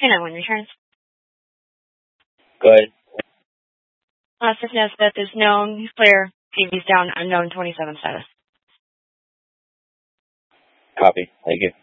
911 returns. Go ahead. Hospice death is known. He's clear. TV's down. Unknown 27 status. Copy. Thank you.